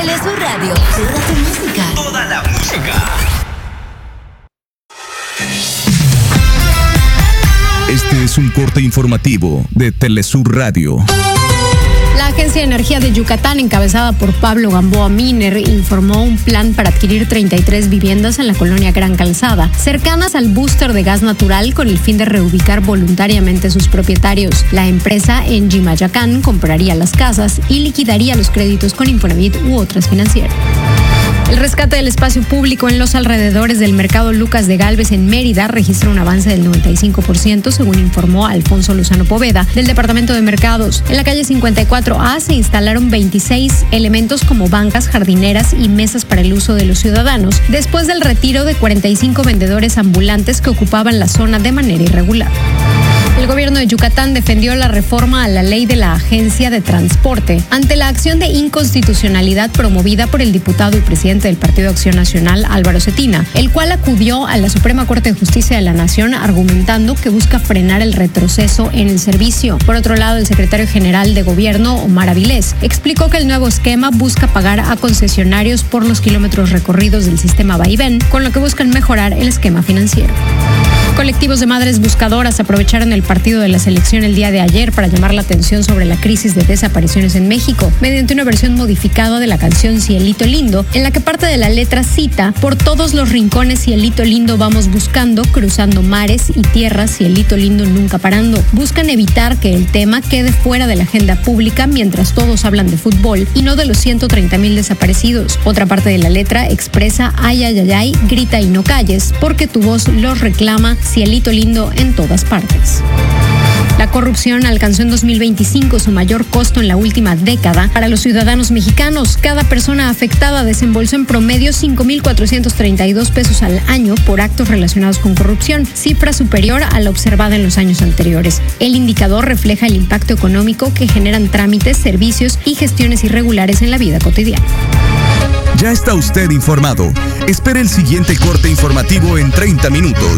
Telesur Radio, toda tu música. Toda la música. Este es un corte informativo de Telesur Radio. La Agencia de Energía de Yucatán, encabezada por Pablo Gamboa Miner, informó un plan para adquirir 33 viviendas en la colonia Gran Calzada, cercanas al búster de gas natural con el fin de reubicar voluntariamente sus propietarios. La empresa en Jimayacán compraría las casas y liquidaría los créditos con Infonavit u otras financieras. El rescate del espacio público en los alrededores del mercado Lucas de Gálvez en Mérida registra un avance del 95%, según informó Alfonso Lozano Poveda, del Departamento de Mercados. En la calle 54A se instalaron 26 elementos como bancas, jardineras y mesas para el uso de los ciudadanos, después del retiro de 45 vendedores ambulantes que ocupaban la zona de manera irregular. El gobierno de Yucatán defendió la reforma a la ley de la Agencia de Transporte ante la acción de inconstitucionalidad promovida por el diputado y presidente del Partido Acción Nacional, Álvaro Cetina, el cual acudió a la Suprema Corte de Justicia de la Nación argumentando que busca frenar el retroceso en el servicio. Por otro lado, el secretario general de Gobierno, Omar Avilés, explicó que el nuevo esquema busca pagar a concesionarios por los kilómetros recorridos del sistema vaivén, con lo que buscan mejorar el esquema financiero. Colectivos de madres buscadoras aprovecharon el partido de la selección el día de ayer para llamar la atención sobre la crisis de desapariciones en México, mediante una versión modificada de la canción Cielito Lindo, en la que parte de la letra cita: por todos los rincones Cielito Lindo vamos buscando, cruzando mares y tierras, Cielito Lindo nunca parando. Buscan evitar que el tema quede fuera de la agenda pública mientras todos hablan de fútbol y no de los 130,000 desaparecidos. Otra parte de la letra expresa: ay, ay, ay, ay, grita y no calles, porque tu voz los reclama, Cielito Lindo en todas partes. La corrupción alcanzó en 2025 su mayor costo en la última década para los ciudadanos mexicanos. Cada persona afectada desembolsó en promedio 5,432 pesos al año por actos relacionados con corrupción, cifra superior a la observada en los años anteriores. El indicador refleja el impacto económico que generan trámites, servicios y gestiones irregulares en la vida cotidiana. Ya está usted informado. Espere el siguiente corte informativo en 30 minutos.